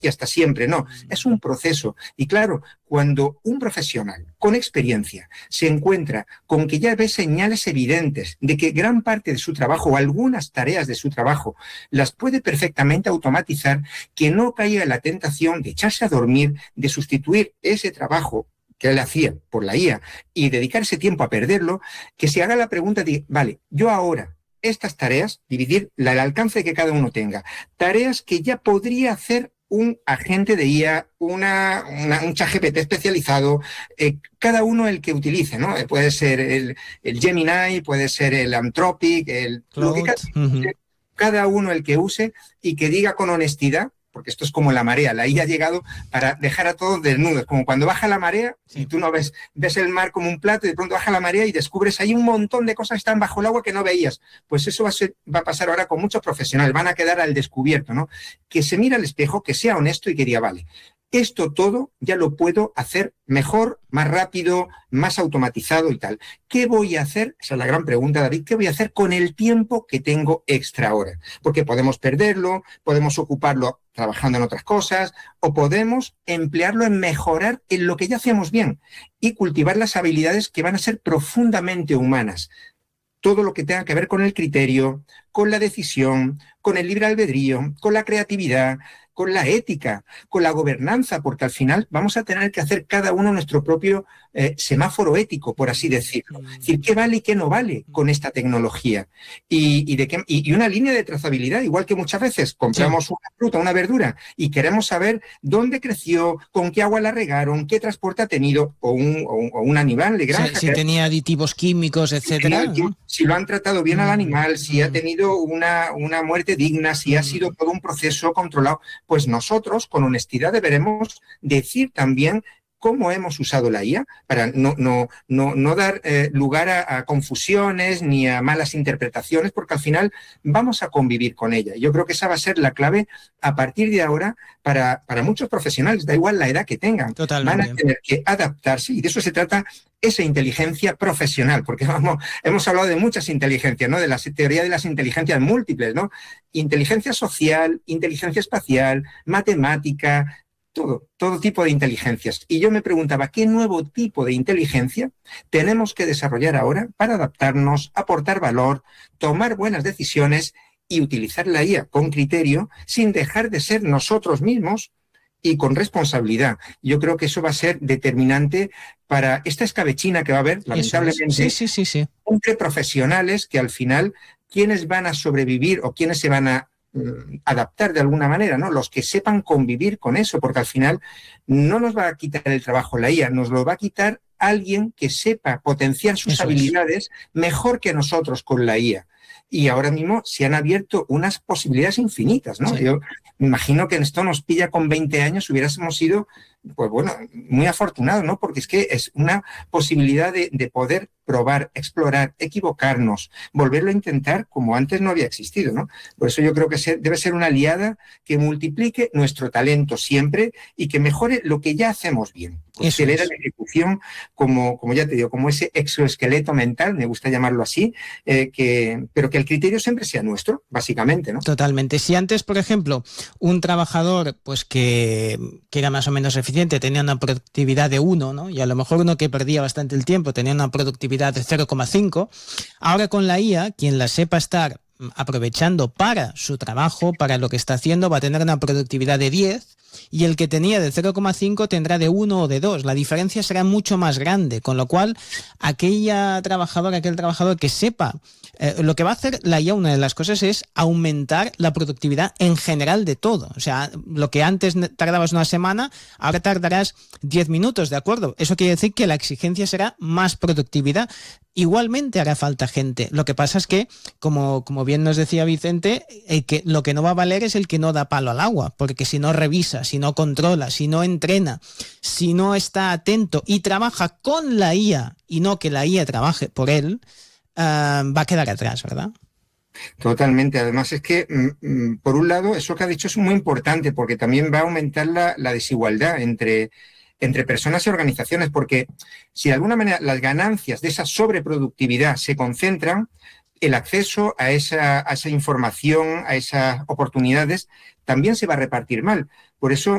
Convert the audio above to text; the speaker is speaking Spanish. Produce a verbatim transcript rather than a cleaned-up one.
y hasta siempre, no, es un proceso. Y claro, cuando un profesional con experiencia se encuentra con que ya ve señales evidentes de que gran parte de su trabajo o algunas tareas de su trabajo las puede perfectamente automatizar, que no caiga en la tentación de echarse a dormir, de sustituir ese trabajo que él hacía por la I A y dedicar ese tiempo a perderlo, que se haga la pregunta de, vale, yo ahora estas tareas, dividir la, el alcance que cada uno tenga, tareas que ya podría hacer un agente de I A, una, una, un ChatGPT especializado, eh, cada uno el que utilice, ¿no? Eh, puede ser el, el Gemini, puede ser el Anthropic, el, lo que cada, uh-huh. cada uno el que use y que diga con honestidad, porque esto es como la marea, la I A ha llegado para dejar a todos desnudos, como cuando baja la marea y tú no ves, ves el mar como un plato y de pronto baja la marea y descubres ahí un montón de cosas que están bajo el agua que no veías. Pues eso va a, ser, va a pasar ahora con muchos profesionales, van a quedar al descubierto, ¿no? Que se mira al espejo, que sea honesto y que diga, vale, esto todo ya lo puedo hacer mejor, más rápido, más automatizado y tal. ¿Qué voy a hacer? Esa es la gran pregunta, David. ¿Qué voy a hacer con el tiempo que tengo extra ahora? Porque podemos perderlo, podemos ocuparlo trabajando en otras cosas o podemos emplearlo en mejorar en lo que ya hacemos bien y cultivar las habilidades que van a ser profundamente humanas. Todo lo que tenga que ver con el criterio, con la decisión, con el libre albedrío, con la creatividad, con la ética, con la gobernanza, porque al final vamos a tener que hacer cada uno nuestro propio eh, semáforo ético, por así decirlo. Es decir, qué vale y qué no vale con esta tecnología. Y, y, de qué, y, y una línea de trazabilidad, igual que muchas veces compramos sí. una fruta, una verdura, y queremos saber dónde creció, con qué agua la regaron, qué transporte ha tenido, o un, o un, o un animal de granja. Si, si tenía aditivos químicos, etcétera. ¿No? Si lo han tratado bien mm. al animal, si mm. ha tenido una, una muerte digna, si mm. ha sido todo un proceso controlado, pues nosotros, con honestidad, deberemos decir también cómo hemos usado la I A para no, no, no, no dar eh, lugar a, a confusiones ni a malas interpretaciones, porque al final vamos a convivir con ella. Yo creo que esa va a ser la clave a partir de ahora para, para muchos profesionales, da igual la edad que tengan. Totalmente. Van a tener que adaptarse y de eso se trata esa inteligencia profesional, porque vamos, hemos hablado de muchas inteligencias, ¿no? De la teoría de las inteligencias múltiples, ¿no? Inteligencia social, inteligencia espacial, matemática, todo, todo tipo de inteligencias. Y yo me preguntaba, ¿qué nuevo tipo de inteligencia tenemos que desarrollar ahora para adaptarnos, aportar valor, tomar buenas decisiones y utilizar la I A con criterio sin dejar de ser nosotros mismos y con responsabilidad? Yo creo que eso va a ser determinante para esta escabechina que va a haber, lamentablemente, sí, sí, sí, sí. entre profesionales que al final, ¿quiénes van a sobrevivir o quiénes se van a adaptar de alguna manera, ¿no? Los que sepan convivir con eso, porque al final no nos va a quitar el trabajo la I A, nos lo va a quitar alguien que sepa potenciar sus eso habilidades es. mejor que nosotros con la I A. Y ahora mismo se han abierto unas posibilidades infinitas, ¿no? Sí. Yo me imagino que en esto nos pilla con veinte años, hubiéramos sido, pues bueno, muy afortunados, ¿no? Porque es que es una posibilidad de, de poder probar, explorar, equivocarnos, volverlo a intentar como antes no había existido, ¿no? Por eso yo creo que se, debe ser una aliada que multiplique nuestro talento siempre y que mejore lo que ya hacemos bien. Pues acelera la ejecución como, como ya te digo, como ese exoesqueleto mental, me gusta llamarlo así, eh, que, pero que el criterio siempre sea nuestro, básicamente, ¿no? Totalmente. Si antes, por ejemplo, un trabajador pues que, que era más o menos eficiente tenía una productividad de uno, ¿no? Y a lo mejor uno que perdía bastante el tiempo tenía una productividad de cero coma cinco, ahora con la I A, quien la sepa estar aprovechando para su trabajo, para lo que está haciendo, va a tener una productividad de diez, y el que tenía de cero coma cinco tendrá de uno o de dos. La diferencia será mucho más grande, con lo cual aquella trabajadora, aquel trabajador que sepa eh, lo que va a hacer la I A, una de las cosas es aumentar la productividad en general de todo. O sea, lo que antes tardabas una semana, ahora tardarás diez minutos, ¿de acuerdo? Eso quiere decir que la exigencia será más productividad. Igualmente hará falta gente. Lo que pasa es que, como, como bien nos decía Vicente, el que, lo que no va a valer es el que no da palo al agua, porque si no revisa, si no controla, si no entrena, si no está atento y trabaja con la I A y no que la I A trabaje por él, uh, va a quedar atrás, ¿verdad? Totalmente. Además es que, mm, por un lado, eso que ha dicho es muy importante porque también va a aumentar la, la desigualdad entre... entre personas y organizaciones, porque si de alguna manera las ganancias de esa sobreproductividad se concentran, el acceso a esa, a esa información, a esas oportunidades, también se va a repartir mal. Por eso